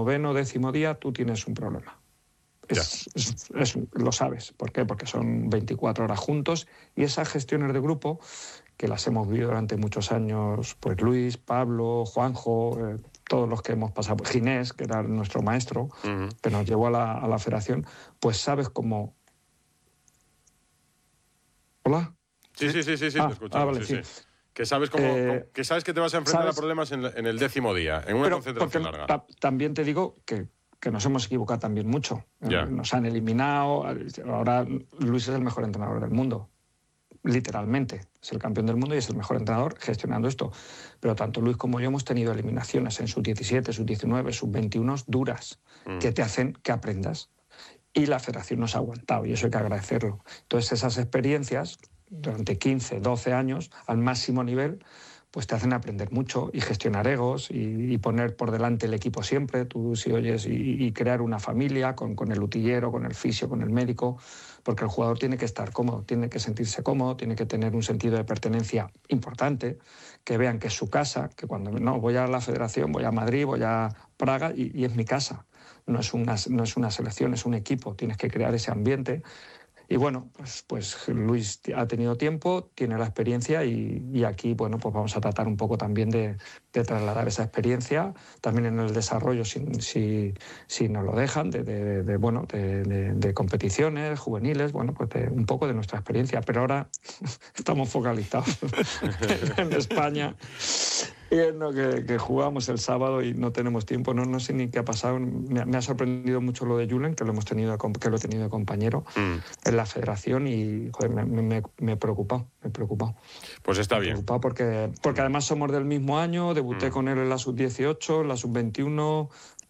noveno, 10º día, tú tienes un problema. Lo sabes. ¿Por qué? Porque son 24 horas juntos y esas gestiones de grupo, que las hemos vivido durante muchos años, pues Luis, Pablo, Juanjo, todos los que hemos pasado, Ginés, que era nuestro maestro, que nos llevó a la federación, pues sabes cómo... ¿Hola? Sí, te escuchamos. Vale, sí. Que sabes que sabes que te vas a enfrentar a problemas en el 10º día, en una concentración larga. También te digo que nos hemos equivocado también mucho. Nos han eliminado. Ahora Luis es el mejor entrenador del mundo. Literalmente. Es el campeón del mundo y es el mejor entrenador gestionando esto. Pero tanto Luis como yo hemos tenido eliminaciones en sub-17, sub-19, sub-21 duras, que te hacen que aprendas. Y la federación nos ha aguantado y eso hay que agradecerlo. Entonces esas experiencias, durante 15, 12 años, al máximo nivel, pues te hacen aprender mucho y gestionar egos y poner por delante el equipo siempre, tú si oyes, y crear una familia con el utillero, con el fisio, con el médico, porque el jugador tiene que estar cómodo, tiene que sentirse cómodo, tiene que tener un sentido de pertenencia importante, que vean que es su casa, que cuando no voy a la federación, voy a Madrid, voy a Praga y es mi casa. No es una selección, es un equipo, tienes que crear ese ambiente. Y bueno, pues Luis ha tenido tiempo, tiene la experiencia y aquí, bueno, pues vamos a tratar un poco también de trasladar esa experiencia, también en el desarrollo, si nos lo dejan, de competiciones juveniles, bueno, pues un poco de nuestra experiencia. Pero ahora estamos focalizados en España. Y es que jugamos el sábado y no tenemos tiempo, no sé ni qué ha pasado. Me ha sorprendido mucho lo de Julen, que lo he tenido de compañero en la federación y joder, me he preocupado. Pues está bien. Me he preocupado porque además somos del mismo año, debuté con él en la sub-18, en la sub-21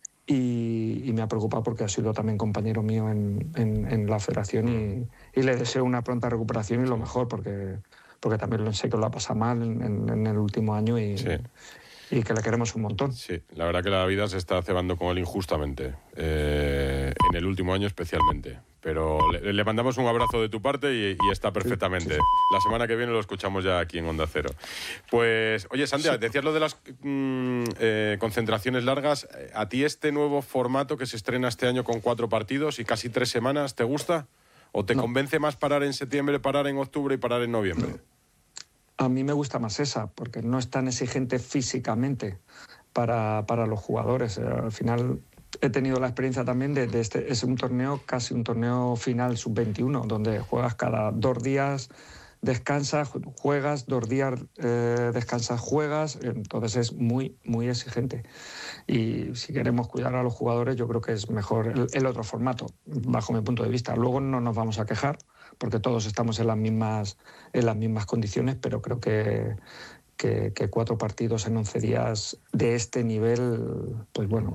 y me ha preocupado porque ha sido también compañero mío en la federación y le deseo una pronta recuperación y lo mejor porque también sé que lo ha pasado mal en el último año y que le queremos un montón. Sí, la verdad que la vida se está cebando con él injustamente, en el último año especialmente. Pero le mandamos un abrazo de tu parte y está perfectamente. Sí. La semana que viene lo escuchamos ya aquí en Onda Cero. Pues, oye, Santiago, decías lo de las concentraciones largas. ¿A ti este nuevo formato que se estrena este año con 4 partidos y casi 3 semanas, te gusta? ¿O te convence más parar en septiembre, parar en octubre y parar en noviembre? A mí me gusta más esa, porque no es tan exigente físicamente para los jugadores. Al final he tenido la experiencia también de es un torneo, casi un torneo final sub-21, donde juegas cada 2 días, descansas, juegas, 2 días descansas, juegas. Entonces es muy, muy exigente. Y si queremos cuidar a los jugadores, yo creo que es mejor el otro formato, bajo mi punto de vista. Luego no nos vamos a quejar, porque todos estamos en las mismas condiciones, pero creo que 4 partidos en 11 días de este nivel, pues bueno,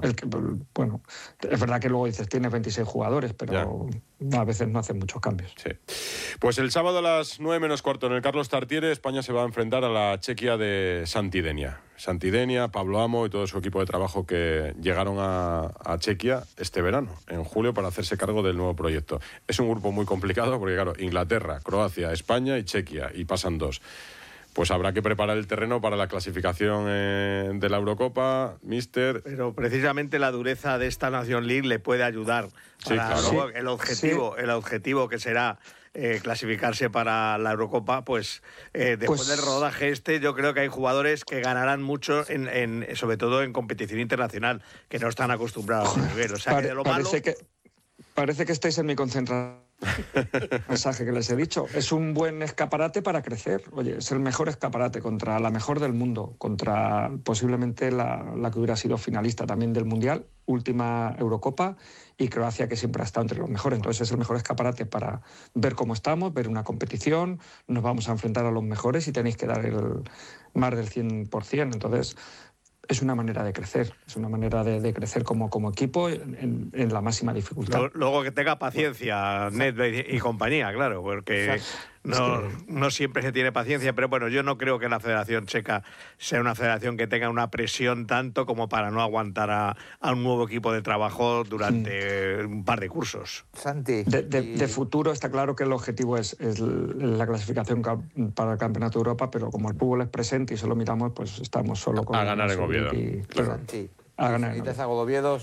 es verdad que luego dices, tienes 26 jugadores, pero a veces no hacen muchos cambios. Sí. Pues el sábado a las 9:15 en el Carlos Tartiere, España se va a enfrentar a la Chequia de Santidenia. Santidenia, Pablo Amo y todo su equipo de trabajo que llegaron a Chequia este verano, en julio, para hacerse cargo del nuevo proyecto. Es un grupo muy complicado porque, claro, Inglaterra, Croacia, España y Chequia, y pasan 2. Pues habrá que preparar el terreno para la clasificación de la Eurocopa, míster. Pero precisamente la dureza de esta Nation League le puede ayudar. Claro. El objetivo que será clasificarse para la Eurocopa, pues después del rodaje yo creo que hay jugadores que ganarán mucho, sobre todo en competición internacional, que no están acostumbrados a nivel. O sea, que de lo malo... Parece que estáis en mi concentración. Mensaje que les he dicho. Es un buen escaparate para crecer. Oye, es el mejor escaparate contra la mejor del mundo, contra posiblemente la que hubiera sido finalista también del Mundial, última Eurocopa, y Croacia, que siempre ha estado entre los mejores. Entonces es el mejor escaparate para ver cómo estamos, ver una competición, nos vamos a enfrentar a los mejores y tenéis que dar más del 100%. Entonces es una manera de crecer, es una manera de crecer como equipo en la máxima dificultad. Luego que tenga paciencia, Nedved y compañía, claro, porque no siempre se tiene paciencia, pero bueno, yo no creo que la Federación Checa sea una federación que tenga una presión tanto como para no aguantar a un nuevo equipo de trabajo durante un par de cursos. Santi. De futuro está claro que el objetivo es la clasificación para el Campeonato de Europa, pero como el fútbol es presente y solo miramos, pues estamos solo con... A ganar en Oviedo. Santi. A ganar. Si te hago Oviedo,